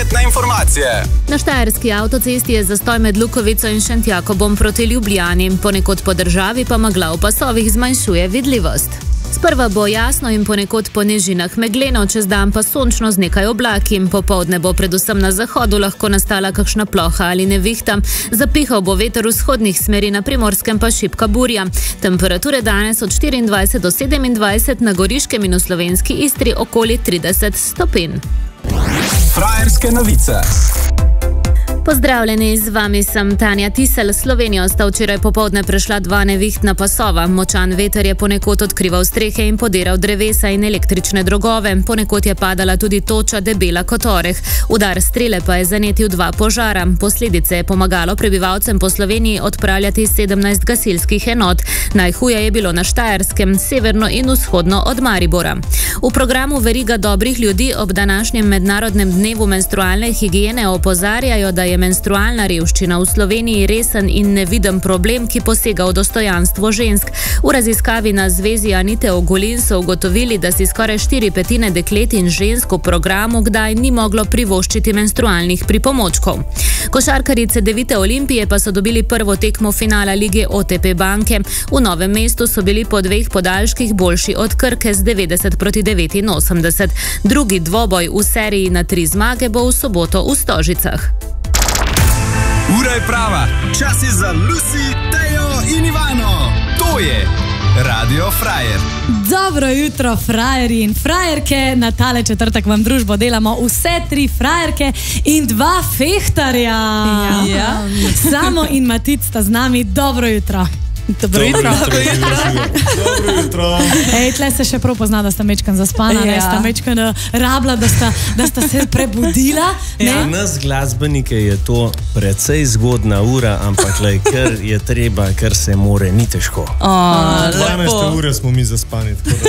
prometne informacije. Na štajerski avtocesti je zastoj med Lukovico in Šentjakobom proti Ljubljani. Ponekod po državi pa megla v pasovih zmanjšuje vidljivost. Sprva bo jasno in ponekod po nižinah megleno, čez dan pa sončno z nekaj oblaki. Popoldne bo predvsem na zahodu lahko nastala kakšna ploha ali nevihta. Zapihal bo veter vzhodnih smeri, na Primorskem pa šibka burja. Temperature danes od 24 do 27, na Goriškem in v slovenski Istri okoli 30 stopinj. Frajerske novice. Pozdravljeni, z vami sem Tanja Tisel. Slovenijo sta včeraj popoldne prešla dva nevihtna pasova. Močan veter je ponekod odkrival strehe in podiral drevesa in električne drogove. Ponekod je padala tudi toča, debela kot oreh. Udar strele pa je zanetil dva požara. Posledice je pomagalo prebivalcem po Sloveniji odpravljati 17 gasilskih enot. Najhuje je bilo na Štajerskem, severno in vzhodno od Maribora. V programu Veriga dobrih ljudi ob današnjem mednarodnem dnevu menstrualne higiene opozarjajo, da je menstrualna revščina v Sloveniji resen in neviden problem, ki posega v dostojanstvo žensk. V raziskavi na zvezi Anite Ogulin so ugotovili, da si skoraj 4/5 deklet in žensk v programu kdaj ni moglo privoščiti menstrualnih pripomočkov. Košarkarice Devite Olimpije pa so dobili prvo tekmo finala lige OTP banke. V Novem mestu so bili po dveh podaljških boljši od Krke z 90-89. Drugi dvoboj v seriji na 3 zmage bo v soboto v Stožicah. Ura je prava, čas je za Lucy, Tejo in Ivano. To je Radio Frajer. Dobro jutro, frajerji in frajerke. Na tale četrtek vam družbo delamo vse 3 frajerke in 2 fehtarja. Ja. Samo in Matic sta z nami. Dobro jutro. Dobro jutro. Dobro jutro. Ej, tle se še prav pozna, da sta mečkan zaspana, ja. Sta mečkan rabla, da sta se prebudila. Za nas glasbenike je to precej zgodna ura, ampak ker je treba, ker se more, ni težko. 12 ure smo mi zaspani.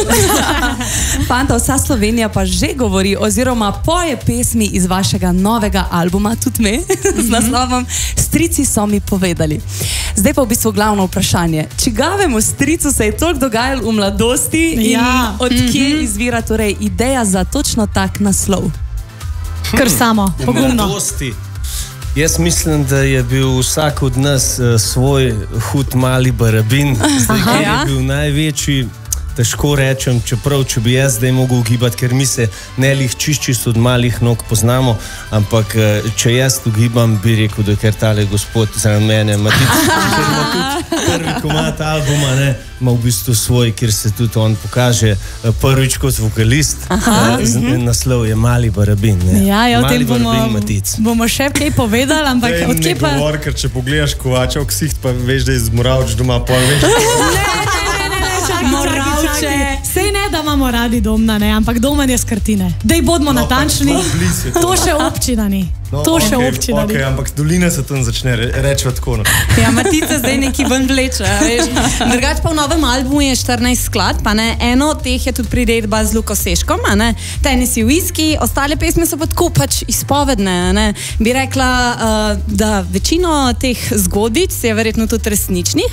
Fanta, vsa Slovenija pa že govori oziroma poje pesmi iz vašega novega albuma, tudi me, z naslovom Strici so mi povedali. Zdaj pa v bistvu glavno vprašanje. Čigavemu stricu se je toliko dogajalo v mladosti in odkje izvira torej ideja za točno tak naslov? Kar samo, pogumno. Jaz mislim, da je bil vsak od nas svoj hud mali barabin. Zdaj, kjer je bil največji, težko rečem, čeprav, če bi jaz zdaj mogel ugibati, ker mi se ne lih čisto od malih nog poznamo, ampak če jaz ugibam, bi rekel, da je ker tale gospod zraven mene, Matic, ker ima tudi prvi komad albuma, ima v bistvu svoj, kjer se tudi on pokaže prvič kot vokalist. Naslov je Mali barabin. Ja, o tem bomo še kaj povedali, ampak odkje pa... Ne govor, ker če pogledaš Kovačev ksiht, pa veš, da je iz Moravč doma, pa veš... Moravče. Sej ne, da imamo radi Domna, ne, ampak Domen je s Krtine. Dej bodimo natančni. To še občina ni. To še občina ni. Ampak Dolina se tam začne reči tako. Ja, Matica zdaj neki ven vleče, veš. Drugač pa v novem albumu je 14 skladb, pa ne. Eno od teh je tudi priredba z Luko Seškom, a ne. Tenisi whisky, ostale pesme so pa tako pač izpovedne, a ne. Bi rekla, da večino teh zgodic je verjetno tudi resničnih,